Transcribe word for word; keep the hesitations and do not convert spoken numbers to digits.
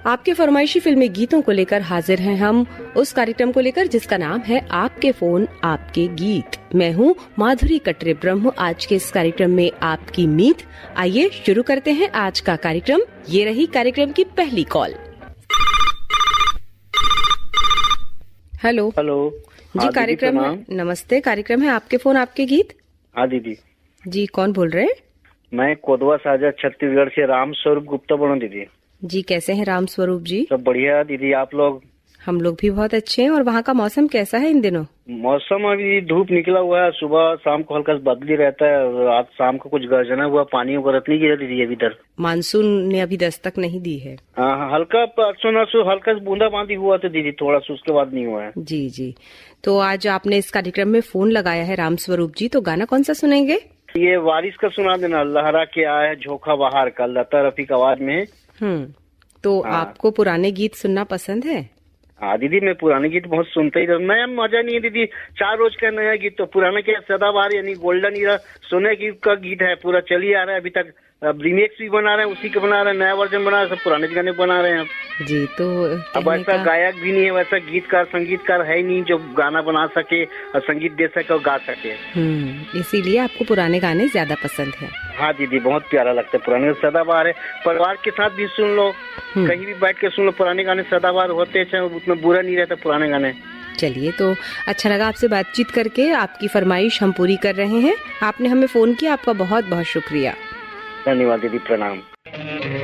आपके फरमाइशी फिल्मी गीतों को लेकर हाजिर हैं हम उस कार्यक्रम को लेकर जिसका नाम है आपके फोन आपके गीत। मैं हूँ माधुरी कटरे ब्रह्म। आज के इस कार्यक्रम में आपकी मीत। आइए शुरू करते हैं आज का कार्यक्रम। ये रही कार्यक्रम की पहली कॉल। हेलो हेलो जी, कार्यक्रम है। नमस्ते, कार्यक्रम है आपके फोन आपके गीत। हाँ दीदी जी, कौन बोल रहे हैं? मैं कोदवा साजा छत्तीसगढ़ से राम स्वरूप गुप्ता बोल रहा हूँ दीदी। जी, कैसे हैं राम स्वरूप जी? सब बढ़िया दीदी, आप लोग? हम लोग भी बहुत अच्छे हैं। और वहाँ का मौसम कैसा है इन दिनों? मौसम अभी धूप निकला हुआ है, सुबह शाम को हल्का बदली रहता है, रात शाम को कुछ गर्जना हुआ, पानी वगैरह नहीं गिरा दीदी अभी तक। मानसून ने अभी दस्तक नहीं दी है। हाँ, हल्का परसों नरसों हल्का बूंदा बांदी हुआ था दीदी, थोड़ा सा, उसके बाद नहीं हुआ है। जी जी, तो आज आपने इस कार्यक्रम में फोन लगाया है राम स्वरूप जी, तो गाना कौन सा सुनेंगे? ये बारिश का सुना देना, लहरा के आया है झोंका बाहर का, लता रफी की आवाज में। हम्म तो हाँ। आपको पुराने गीत सुनना पसंद है? हाँ दीदी, मैं पुराने गीत बहुत सुनता ही रहता। नया मजा नहीं है दीदी, चार रोज का नया गीत, तो पुराना क्या सदाबहार यानी गोल्डन ईरा सोने की का गीत है, पूरा चल ही आ रहा है अभी तक। अब रीमेक्स भी बना रहे हैं, उसी का बना रहे हैं, नया वर्जन बना रहे हैं, सब पुराने गाने बना रहे हैं अब। जी, तो अब ऐसा का... गायक भी नहीं है, वैसा गीतकार संगीतकार है ही नहीं जो गाना बना सके और संगीत दे सके और गा सके। हम्म इसीलिए आपको पुराने गाने ज्यादा पसंद है? हाँ दीदी, बहुत प्यारा लगता है पुराने। सदाबहार है, परिवार के साथ भी सुन लो, कहीं भी बैठ के सुन लो, पुराने गाने सदाबहार होते हैं, उतना बुरा नहीं रहता पुराने गाने। चलिए, तो अच्छा लगा आपसे बातचीत करके। आपकी फरमाइश हम पूरी कर रहे हैं। आपने हमें फोन किया, आपका बहुत बहुत शुक्रिया। धन्यवाद दीदी, प्रणाम।